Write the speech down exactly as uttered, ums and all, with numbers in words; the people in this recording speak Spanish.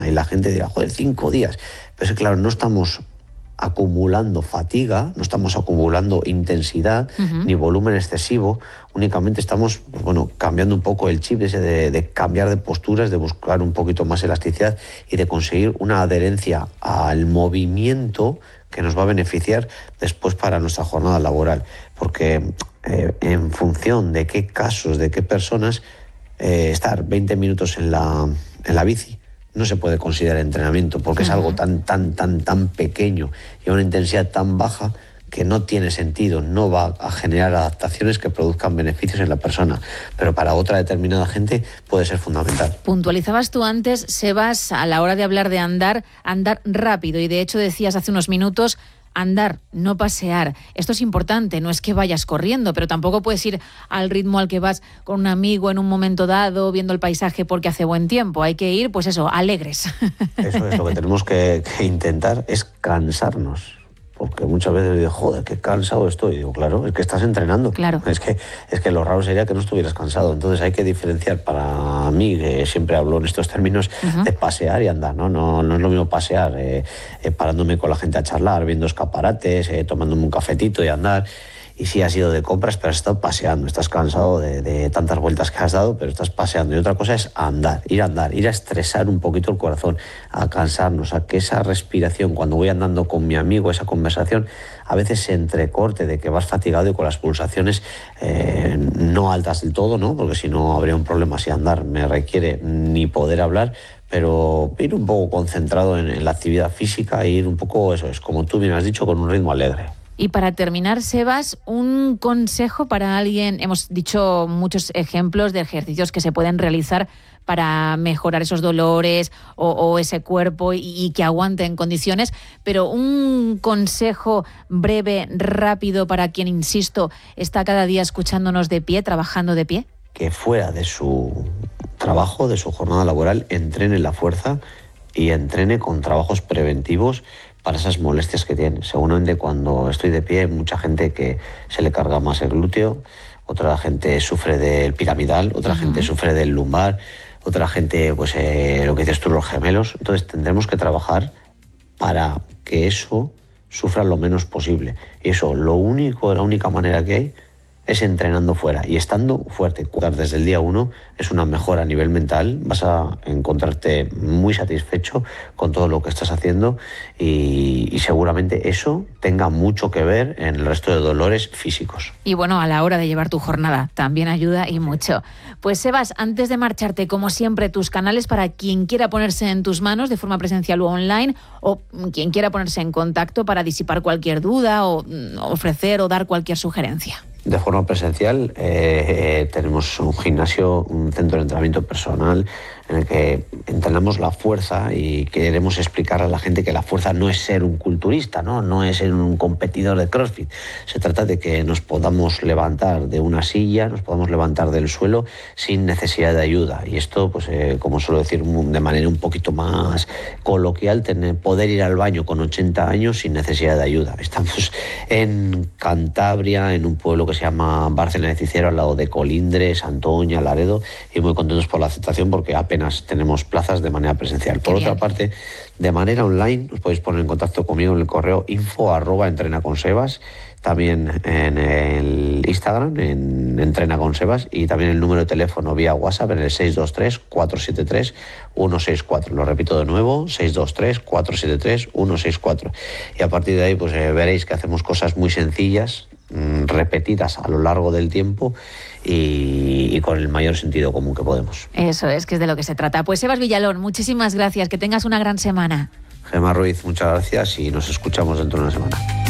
Y la gente dirá, joder, cinco días. Pero es que, claro, no estamos acumulando fatiga, no estamos acumulando intensidad, uh-huh. ni volumen excesivo, únicamente estamos, pues bueno, cambiando un poco el chip ese de, de cambiar de posturas, de buscar un poquito más elasticidad y de conseguir una adherencia al movimiento que nos va a beneficiar después para nuestra jornada laboral. Porque eh, en función de qué casos, de qué personas, eh, estar veinte minutos en la, en la bici no se puede considerar entrenamiento, porque uh-huh. es algo tan, tan, tan, tan pequeño y a una intensidad tan baja que no tiene sentido, no va a generar adaptaciones que produzcan beneficios en la persona, pero para otra determinada gente puede ser fundamental. Puntualizabas tú antes, Sebas, a la hora de hablar de andar, andar rápido, y de hecho decías hace unos minutos, andar, no pasear. Esto es importante, no es que vayas corriendo, pero tampoco puedes ir al ritmo al que vas con un amigo en un momento dado, viendo el paisaje porque hace buen tiempo. Hay que ir, pues eso, alegres. Eso es lo que tenemos que, que intentar, es cansarnos. Porque muchas veces digo, joder, qué cansado estoy. Y digo, claro, es que estás entrenando. Claro. Es que, es que lo raro sería que no estuvieras cansado. Entonces hay que diferenciar, para mí, que siempre hablo en estos términos, uh-huh. de pasear y andar, ¿no? No, no es lo mismo pasear eh, eh, parándome con la gente a charlar, viendo escaparates, eh, tomándome un cafetito y andar. Y sí has ido de compras, pero has estado paseando, estás cansado de, de tantas vueltas que has dado, pero estás paseando. Y otra cosa es andar, ir a andar, ir a estresar un poquito el corazón, a cansarnos, a que esa respiración, cuando voy andando con mi amigo, esa conversación, a veces se entrecorte de que vas fatigado y con las pulsaciones eh, no altas del todo, ¿no? Porque si no habría un problema si andar me requiere ni poder hablar, pero ir un poco concentrado en, en la actividad física e ir un poco, eso es, como tú bien has dicho, con un ritmo alegre. Y para terminar, Sebas, un consejo para alguien, hemos dicho muchos ejemplos de ejercicios que se pueden realizar para mejorar esos dolores o, o ese cuerpo y, y que aguante en condiciones, pero un consejo breve, rápido para quien, insisto, está cada día escuchándonos de pie, trabajando de pie. Que fuera de su trabajo, de su jornada laboral, entrene la fuerza y entrene con trabajos preventivos para esas molestias que tiene. Seguramente cuando estoy de pie hay mucha gente que se le carga más el glúteo, otra gente sufre del piramidal, otra uh-huh. gente sufre del lumbar, otra gente, pues eh, lo que dices tú, los gemelos. Entonces tendremos que trabajar para que eso sufra lo menos posible. Y eso, lo único, la única manera que hay es entrenando fuera y estando fuerte. Desde el día uno es una mejora a nivel mental, vas a encontrarte muy satisfecho con todo lo que estás haciendo y, y seguramente eso tenga mucho que ver en el resto de dolores físicos. Y bueno, a la hora de llevar tu jornada también ayuda y mucho. Pues Sebas, antes de marcharte, como siempre, tus canales para quien quiera ponerse en tus manos de forma presencial o online, o quien quiera ponerse en contacto para disipar cualquier duda o ofrecer o dar cualquier sugerencia. De forma presencial eh, tenemos un gimnasio, un centro de entrenamiento personal en el que entrenamos la fuerza y queremos explicar a la gente que la fuerza no es ser un culturista, ¿no? No es ser un competidor de CrossFit. Se trata de que nos podamos levantar de una silla, nos podamos levantar del suelo sin necesidad de ayuda. Y esto, pues eh, como suelo decir de manera un poquito más coloquial, tener, poder ir al baño con ochenta años sin necesidad de ayuda. Estamos en Cantabria, en un pueblo que se llama Bárcena de Cicero, al lado de Colindres, Santoña, Laredo, y muy contentos por la aceptación porque apenas tenemos plazas de manera presencial. Por otra parte, de manera online, os podéis poner en contacto conmigo en el correo info arroba entrena con sebas, también en el Instagram, en Entrena con Sebas, y también el número de teléfono vía WhatsApp en el seis dos tres, cuatro siete tres, uno seis cuatro. Lo repito de nuevo, seis dos tres, cuatro siete tres, uno seis cuatro. Y a partir de ahí pues eh, veréis que hacemos cosas muy sencillas, mmm, repetidas a lo largo del tiempo y, y con el mayor sentido común que podemos. Eso es, que es de lo que se trata. Pues Sebas Villalón, muchísimas gracias, que tengas una gran semana. Gemma Ruiz, muchas gracias y nos escuchamos dentro de una semana.